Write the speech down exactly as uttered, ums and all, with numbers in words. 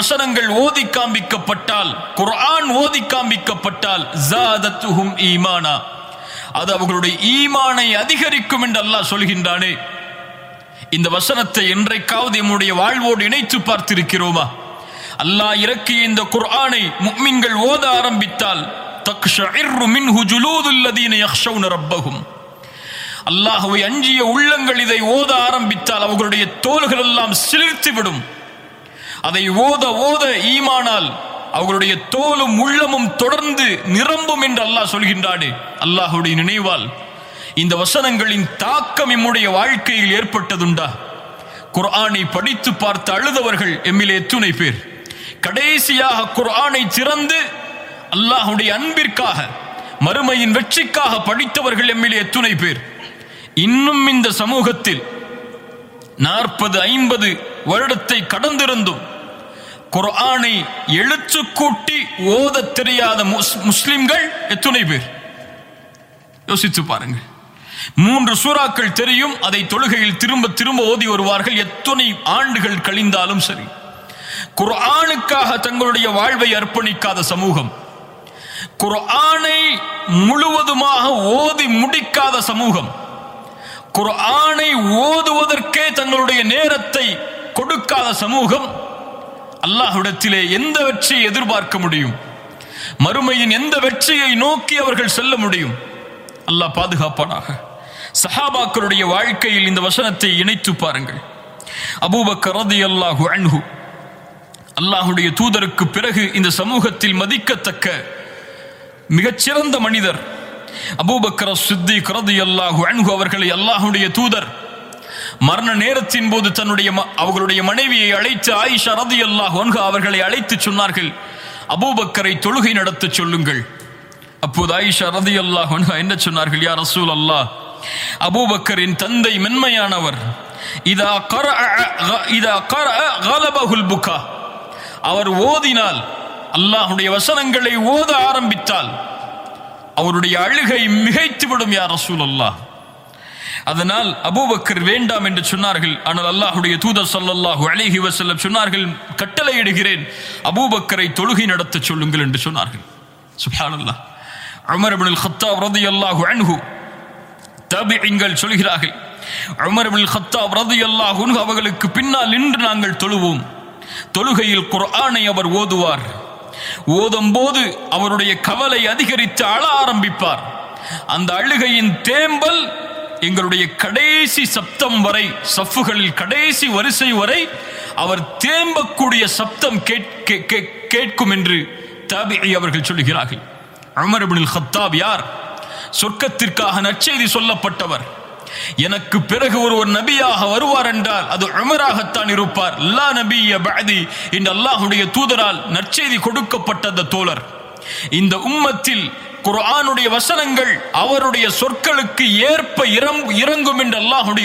வசனங்கள் ஓதி காண்பிக்கப்பட்டால், குர்ஆன் ஓதி காண்பிக்கப்பட்டால் ஜாதத்துஹும் ஈமானா, அது அவர்களுடைய ஈமானை அதிகரிக்கும் என்று அல்லாஹ் சொல்கின்றானே. இந்த வசனத்தை என்றைக்காவது நம்முடைய வாழ்வோடு இணைத்து பார்த்திருக்கிறோமா? அல்லாஹ் இறக்கிய இந்த குர்ஆனை முஃமின்கள் ஓத ஆரம்பித்தால் தக்ஷஇர்ரு மின்ஹு ஜுலூதுல் லதீன யக்ஷௌன ரப்பஹும், அல்லாஹ்வை அஞ்சிய உள்ளங்கள் இதை ஓத ஆரம்பித்தால் அவர்களுடைய தோள்கள் எல்லாம் சிலிர்த்து விடும். அதை ஓத ஓத ஈமானால் அவர்களுடைய தோலும் உள்ளமும் தொடர்ந்து நிரம்பும் என்று அல்லாஹ் சொல்கின்றானே. அல்லாஹ்வுடைய நினைவால் இந்த வசனங்களின் தாக்கம் நம்முடைய வாழ்க்கையில் ஏற்பட்டதுண்டா? குர்ஆனை படித்து பார்த்து அழுதவர்கள் எம்மிலே எத்துணை பேர்? கடைசியாக குர்ஆனை திறந்து அல்லாஹ்வுடைய அன்பிற்காக, மறுமையின் வெற்றிக்காக படித்தவர்கள் எம்மிலே எத்துணை பேர்? இன்னும் இந்த சமூகத்தில் நாற்பது ஐம்பது வருடத்தை கடந்திருந்தும் குர்ஆனை எழுத்து கூட்டி ஓத தெரியாத முஸ்லிம்கள் எத்துணை பேர்? யோசித்து பாருங்கள். மூன்று சூறாக்கள் தெரியும், அதை தொழுகையில் திரும்ப திரும்ப ஓதி வருவார்கள். எத்தனை ஆண்டுகள் கழிந்தாலும் சரி, குர்ஆனுக்காக தங்களுடைய வாழ்வை அர்ப்பணிக்காத சமூகம், குர்ஆனை முழுவதுமாக ஓதி முடிக்காத சமூகம், குர்ஆனை ஓதுவதற்கே தங்களுடைய நேரத்தை கொடுக்காத சமூகம், அல்லாஹ்விடத்திலே எந்த வெற்றியை எதிர்பார்க்க முடியும்? மறுமையின் எந்த வெற்றியை நோக்கி அவர்கள் செல்ல முடியும்? அல்லாஹ் பாதுகாப்பானாக. சஹாபாக்களுடைய வாழ்க்கையில் இந்த வசனத்தை இணைத்து பாருங்கள். அபூபக்கர் ரலியல்லாஹு அன்ஹு, அல்லாஹ்வுடைய தூதருக்கு பிறகு இந்த சமூகத்தில் மதிக்கத்தக்க மிகச்சிறந்த மனிதர் அபூபக்கர் சித்திக் ரலியல்லாஹு அன்ஹு அவர்களை அல்லாஹ்வுடைய தூதர் மரண நேரத்தின் போது தன்னுடைய அவர்களுடைய மனைவியை அழைத்து, ஆயிஷா ரலியல்லாஹு அன்ஹா அவர்களை அழைத்து சொன்னார்கள், அபூபக்கரை தொழுகை நடத்த சொல்லுங்கள். அப்போது ஆயிஷா ரலியல்லாஹு அன்ஹா என்ன சொன்னார்கள்? யா ரசூல் அல்லாஹ், அபூபக்கரின் தந்தை மென்மையானவர், இதா கரஅ இதா கரஅ கலபஹுல் புகா, அவர் ஓதினால், அல்லாஹ்வுடைய வசனங்களை ஓத ஆரம்பித்தால் அவருடைய அழுகை மிகைத்துவிடும் யா ரசூல் அல்லாஹ். அதனால் அபூபக்கர் வேண்டாம் என்று சொன்னார்கள். ஆனால் அல்லாஹ்வுடைய தூதர் ஸல்லல்லாஹு அலைஹி வஸல்லம் சொன்னார்கள், கட்டளையிடுகிறேன், அபூபக்கரை தொழுகை நடத்த சொல்லுங்கள் என்று சொன்னார்கள். சுப்ஹானல்லாஹ். உமர் இப்னுல் கத்தாப் ரலியல்லாஹு அன்ஹு, தாபிஈன்கள் சொல்கிறார்கள், உமர் இப்னுல் கத்தாப் ரலியல்லாஹு அன்ஹு அவர்களுக்கு பின்னால் நின்று நாங்கள் தொழுவோம். தொழுகையில் குர்ஆனை அவர் ஓதுவார். ஓதும் போது அவருடைய கவலை அதிகரித்து அழ ஆரம்பிப்பார். அந்த அழுகையின் தேம்பல் எங்களுடைய கடைசி சப்தம் வரை, சஃப்புகளில் கடைசி வரிசை வரை அவர் தேம்பக்கூடிய சப்தம் கேட்கும் என்று தாபிஈ அவர்கள் சொல்கிறார்கள். உமர் இப்னுல் கத்தாப் யார்? சொர்க்கத்திற்காக நற்செய்தி சொல்லப்பட்டவர். எனக்கு பிறகு ஒருவர் நபியாக வருவார் என்றால் அது உமராகத்தான் இருப்பார். லா நபிய பஅதி என்று அல்லாஹ்வுடைய தூதரால் நற்செய்தி கொடுக்கப்பட்ட அந்த தோழர். இந்த உம்மத்தில் குர்ஆனுடைய வசனங்கள் அவருடைய சொற்களுக்கு ஏற்ப இறங்கும் என்று அல்லாஹ்வுடைய